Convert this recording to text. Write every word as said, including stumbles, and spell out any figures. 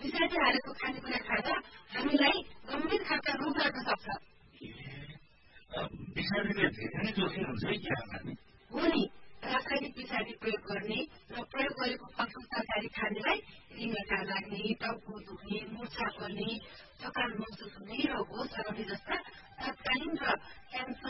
विषादी हालेको खानेकुरा खाँदा हामीलाई गम्भीर खालका रोग लाग्न सक्छ। विषादीले धेरै जोखिम हुन्छ है क्या हो नि। रासायनिक विषादी प्रयोग गर्ने र प्रयोग गरेको फलफुल तरकारी खानेलाई रिङ्गटा लाग्ने, टाउको दुख्ने, मुर्छा पर्ने, थकान महसुस हुने र होस हराउने जस्ता तत्कालीन र